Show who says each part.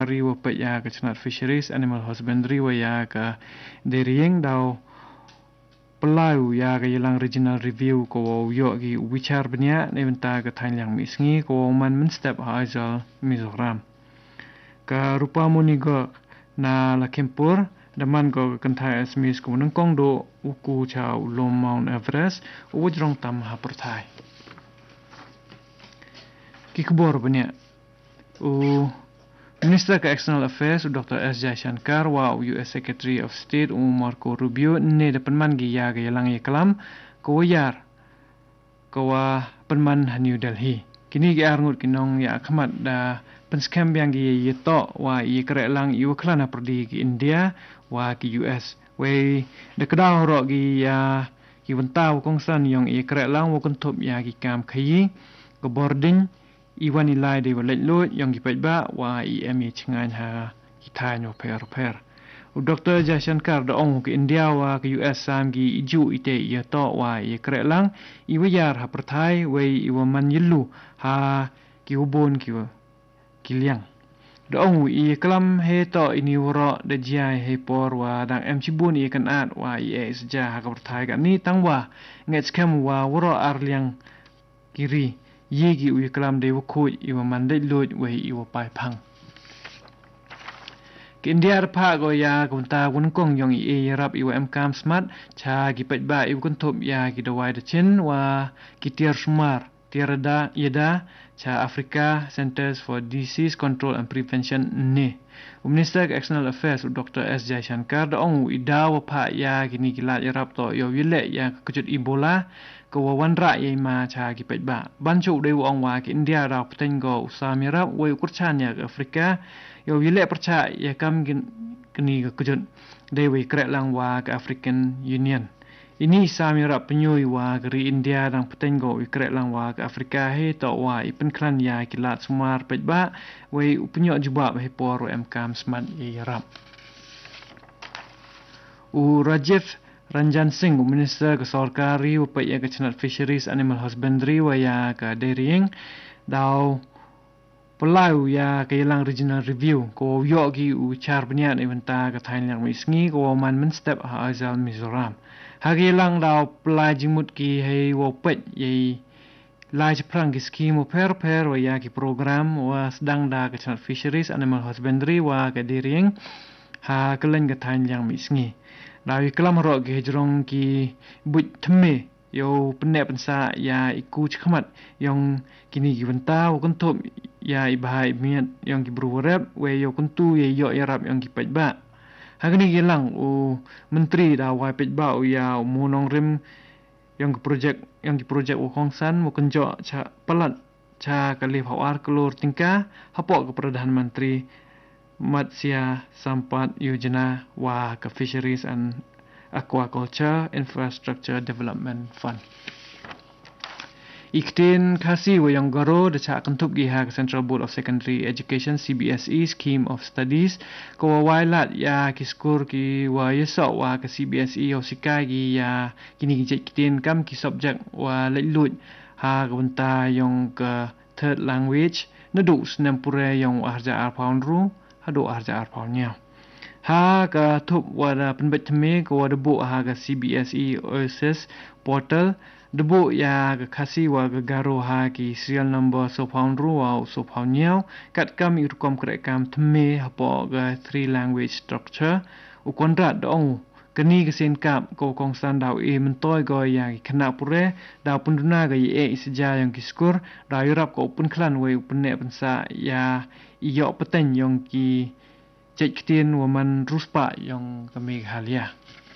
Speaker 1: kari wa pet ya ke Chenat Fisheries Animal Husbandry wa ya ke Dairying dau Pelau ya ke yelang regional review ko yo ki wichar benya ne benta ke thain yang misngi ko man step haizal Mizoram. Ka rupa muni go na Lakhimpur daman go kenthai asmis ko nangkong do uku cha ulom Mount Everest ujrong tam haperthai. Kikbor benya Minister ke External Affairs Dr. S. Jaishankar wa US Secretary of State Marco Rubio ne de penman gi ya ge lang ye kalam ko yar ko wa penman New Delhi kini ge arngut kinong ya khmat da penskam yang gi ye to wa ye kre lang yu klana perdi gi India wa ki US we de kdaw ro gi ya ki wentaw kongsan yong ye kre lang wo konthop ya gi kam khayi ko boarding Iwan ilai de walet lot yang gipet ba wa IME chengan ha kitai no per. Dr. Jaishankar da ong ke India wa ke US sam gi iju ite ya to wa ye krek lang iwayar ha perthai we iwa man yilu ha ki ubon ki liang. Da ong I kelam he to ini woro da jai he por wa dang em chibun I kan at wa I seja ha ka perthai ka ni tang wa nget scam wa woro ar liang kiri Yegi uy kalam de wakoi iwa mandai loj wahi iwa pai pang. Ke India arpa go ya kunta wunkong yong I rap iwa MKM smart cha gipet ba iwa kuntop ya gidawai da chin wa kitir sumar tiarada yada cha Africa Centers for Disease Control and Prevention ne. Minister ke External Affairs Dr. S. Jaishankar da ong ida wa pa ya gini gilat yarap to yo yile ya kejut Ebola ko wan ra ye ma cha ki pet ba ban chu de ong wa ki India ra pten go usami rap we kurchan ya Afrika yo yile percha ya kam kini kejut de we krek lang wa ke African Union ini sami rap penyui wa ke India dang pten go we krek lang wa ke Afrika he to wa ipen klan ya kilat sumar pet ba we penyok juba he por MKM smart ye rap Rajiv Ranjan Singh, Minister ke Sarkari upaya ke Chenat Fisheries Animal Husbandry wa ya ke Dairying dau pelau ya ke yelang regional review ko yo gi ucar beniat eventa ke thain yang misngi ko man step ha azal Mizoram ha ge yelang dau pelai jimut ki hei wo pet ye lai prang ki skim per wa ya ki program wa sedang da ke Chenat Fisheries Animal Husbandry wa ke Dairying ha kelen ke thain yang misngi Nawi kelam rok ke jrong ki but thme yo penne pensa ya iku chkhmat yong kini ki benta wo kontop ya ibahai miat yong ki bruwerap we yo kuntu ye yo yarap yong ki pajba hagni gelang menteri da wa pajba ya monong rim yong ki projek wo kongsan wo kenjo cha palat cha kali hawar kelur tingka hapok ke Perdana Menteri Matsya Sampat Yojana wa ke Fisheries and Aquaculture Infrastructure Development Fund. Iktin kasi wa yang garo da cha kantup gi ha Central Board of Secondary Education CBSE Scheme of Studies ko wailat ya kiskur ki wa yeso wa ke CBSE o sikai gi ya kini gi kitin kam ki subject wa lelut ha gunta yang ke third language nadu snampure yang arja arpaunru hado arja arpaunya ha ka thup wada penbet thme ko wada bo ha ka CBSE OSS portal debo ya ka khasi wa ka garo ha ki serial number so paunru wa so paunyau kat kam irkom krek kam thme hapo ka three language structure u kontrat dong keni kesen kap ko kongsan daw mentoy go ya khana pure daw punduna ga ye isja yang kiskur daw yurap ko pun klan we punne pensa ya iyo peten yang ki cek kitien waman ruspa yang kami halia